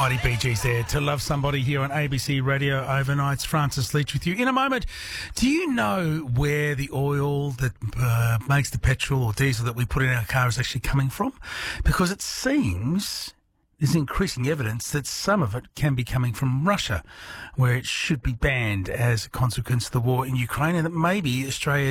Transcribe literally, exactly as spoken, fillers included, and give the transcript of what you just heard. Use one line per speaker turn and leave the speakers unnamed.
Mighty Bee Gees there, To Love Somebody, here on A B C Radio Overnights. Francis Leach with you. In a moment, do you know where the oil that uh, makes the petrol or diesel that we put in our car is actually coming from? Because it seems there's increasing evidence that some of it can be coming from Russia, where it should be banned as a consequence of the war in Ukraine, and that maybe Australia